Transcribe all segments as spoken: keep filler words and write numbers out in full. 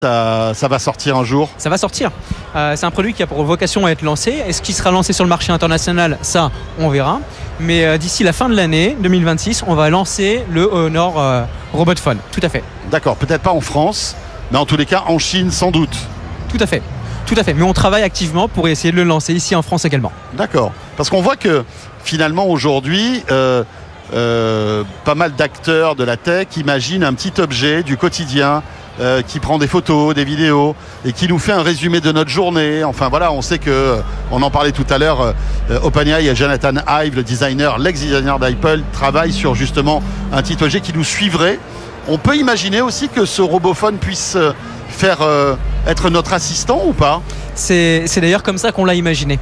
Ça, ça va sortir un jour? Ça va sortir. Euh, c'est un produit qui a pour vocation à être lancé. Est-ce qu'il sera lancé sur le marché international? Ça, on verra. Mais euh, d'ici la fin de l'année deux mille vingt-six, on va lancer le Honor euh, Robot Phone. Tout à fait. D'accord, peut-être pas en France, mais en tous les cas en Chine sans doute. Tout à fait. Tout à fait. Mais on travaille activement pour essayer de le lancer ici en France également. D'accord. Parce qu'on voit que finalement aujourd'hui, euh, euh, pas mal d'acteurs de la tech imaginent un petit objet du quotidien. Euh, qui prend des photos, des vidéos et qui nous fait un résumé de notre journée. Enfin voilà, on sait que, euh, on en parlait tout à l'heure, euh, OpenAI et Jonathan Ive, le designer, l'ex-designer d'Apple, travaillent sur justement un petit objet qui nous suivrait. On peut imaginer aussi que ce robophone puisse euh, faire euh, être notre assistant ou pas? C'est, c'est d'ailleurs comme ça qu'on l'a imaginé.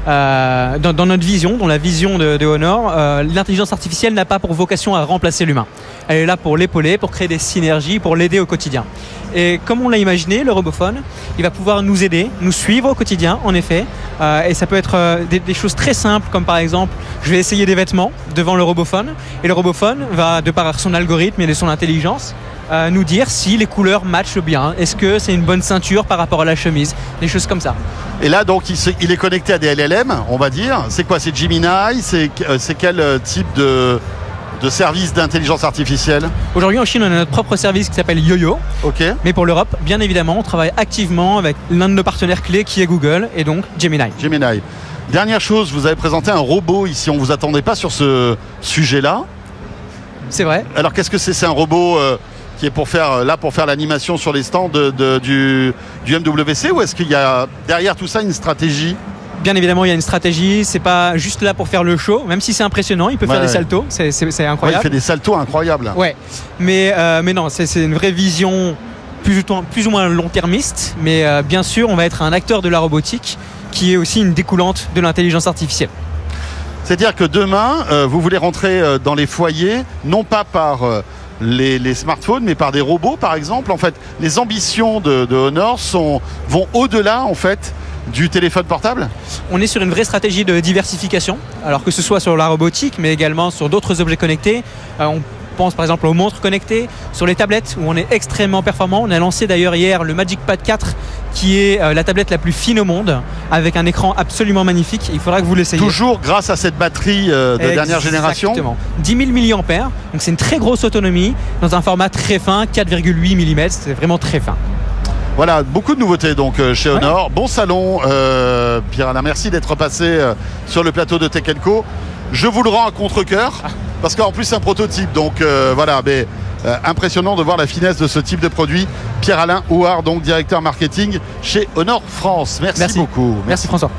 Euh, dans, dans notre vision, dans la vision de, de Honor, euh, l'intelligence artificielle n'a pas pour vocation à remplacer l'humain. Elle est là pour l'épauler, pour créer des synergies, pour l'aider au quotidien. Et comme on l'a imaginé, le robophone, il va pouvoir nous aider, nous suivre au quotidien, en effet. Euh, et ça peut être euh, des, des choses très simples, comme par exemple, je vais essayer des vêtements devant le robophone. Et le robophone va, de par son algorithme et de son intelligence, Euh, nous dire si les couleurs matchent bien. Est-ce que c'est une bonne ceinture par rapport à la chemise? Des choses comme ça. Et là, donc, il, se, il est connecté à des L L M, on va dire. C'est quoi? C'est Gemini? C'est, euh, c'est quel type de, de service d'intelligence artificielle? Aujourd'hui, en Chine, on a notre propre service qui s'appelle YoYo. Ok. Mais pour l'Europe, bien évidemment, on travaille activement avec l'un de nos partenaires clés qui est Google et donc Gemini. Gemini. Dernière chose, vous avez présenté un robot ici. On ne vous attendait pas sur ce sujet-là. C'est vrai. Alors, qu'est-ce que c'est? C'est un robot... Euh, qui est pour faire, là pour faire l'animation sur les stands de, de, du, du M W C, ou est-ce qu'il y a derrière tout ça une stratégie? Bien évidemment, il y a une stratégie. C'est pas juste là pour faire le show, même si c'est impressionnant. Il peut ouais, faire ouais. des saltos, c'est, c'est, c'est incroyable. Ouais, il fait des saltos incroyables. Ouais, mais, euh, mais non, c'est, c'est une vraie vision plus ou, plus ou moins long-termiste. Mais euh, bien sûr, on va être un acteur de la robotique qui est aussi une découlante de l'intelligence artificielle. C'est-à-dire que demain, euh, vous voulez rentrer euh, dans les foyers, non pas par... Euh, Les, les smartphones, mais par des robots, par exemple. En fait, les ambitions de, de Honor sont, vont au-delà, en fait, du téléphone portable. On est sur une vraie stratégie de diversification, alors que ce soit sur la robotique, mais également sur d'autres objets connectés. Euh, on pense par exemple aux montres connectées, sur les tablettes où on est extrêmement performant. On a lancé d'ailleurs hier le Magic Pad quatre, qui est euh, la tablette la plus fine au monde, avec un écran absolument magnifique. Il faudra que vous l'essayiez. Toujours grâce à cette batterie euh, de Exactement. dernière génération. Exactement. dix mille milliampères, donc c'est une très grosse autonomie dans un format très fin, quatre virgule huit millimètres, c'est vraiment très fin. Voilà, beaucoup de nouveautés donc euh, chez Honor. Ouais. Bon salon, euh, Pierre-Alain, merci d'être passé euh, sur le plateau de Tech and Co. Je vous le rends à contre-cœur, ah. parce qu'en plus c'est un prototype, donc euh, voilà, mais euh, impressionnant de voir la finesse de ce type de produit. Pierre-Alain Houard, donc directeur marketing chez Honor France. Merci, merci. beaucoup. Merci, merci François.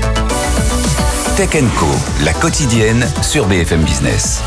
Tech and Co, la quotidienne sur B F M Business.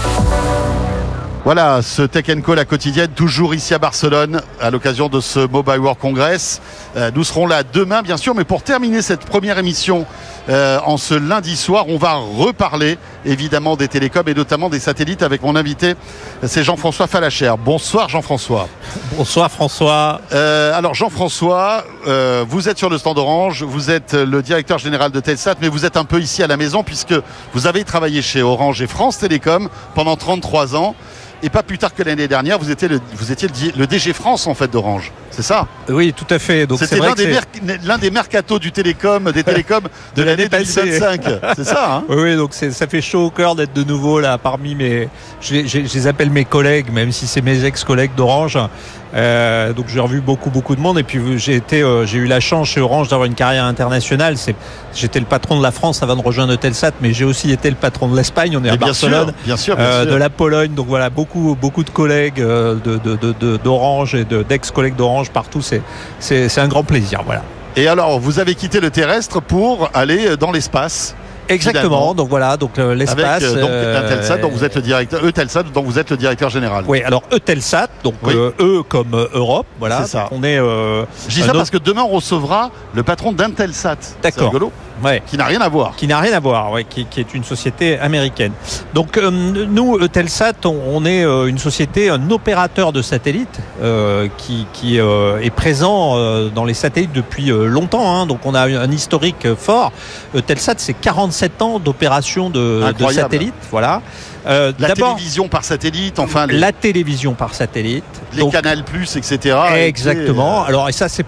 Voilà, ce Tech and Co, la quotidienne, toujours ici à Barcelone, à l'occasion de ce Mobile World Congress. Euh, nous serons là demain, bien sûr, mais pour terminer cette première émission euh, en ce lundi soir, on va reparler évidemment des télécoms et notamment des satellites avec mon invité, c'est Jean-François Fallacher. Bonsoir Jean-François. Bonsoir François. Euh, alors Jean-François, euh, vous êtes sur le stand Orange, vous êtes le directeur général de Telsat, mais vous êtes un peu ici à la maison puisque vous avez travaillé chez Orange et France Télécom pendant trente-trois ans. Et pas plus tard que l'année dernière, vous étiez le, vous étiez le D G France en fait d'Orange, c'est ça? Oui, tout à fait. Donc c'était c'est l'un, des mer- l'un des mercatos du télécom, des télécoms de, de l'année deux mille vingt-cinq. C'est ça, hein? Oui, oui, donc c'est, ça fait chaud au cœur d'être de nouveau là parmi mes. Je, je, je les appelle mes collègues, même si c'est mes ex-collègues d'Orange. Euh, donc j'ai revu beaucoup beaucoup de monde et puis j'ai été euh, j'ai eu la chance chez Orange d'avoir une carrière internationale. C'est, j'étais le patron de la France avant de rejoindre Telsat, mais j'ai aussi été le patron de l'Espagne. On est à bien Barcelone, sûr, bien sûr, bien euh, sûr. de la Pologne. Donc voilà, beaucoup beaucoup de collègues de, de, de, de, d'Orange et de, d'ex-collègues d'Orange partout. C'est, c'est, c'est un grand plaisir. Voilà. Et alors, vous avez quitté le terrestre pour aller dans l'espace. Exactement, finalement. Donc voilà, donc euh, l'espace. Avec euh, donc euh, Eutelsat, dont vous êtes le directeur, Eutelsat, dont vous êtes le directeur général. Oui, alors Eutelsat, donc oui. euh, E comme euh, Europe, voilà. C'est ça. On est. Euh, Je dis ça autre... parce que demain on recevra le patron d'Intelsat. D'accord. C'est rigolo. Ouais. Qui n'a rien à voir. Qui n'a rien à voir, ouais, qui, qui est une société américaine. Donc euh, nous, Eutelsat, on, on est euh, une société, un opérateur de satellites euh, qui, qui euh, est présent euh, dans les satellites depuis euh, longtemps. Hein, donc on a un historique fort. Eutelsat, c'est quarante-sept ans d'opération de, de satellites. Voilà. Euh, la télévision par satellite, enfin les... la télévision par satellite, les donc, Canal Plus, et cetera. Exactement. Et... Alors et ça c'est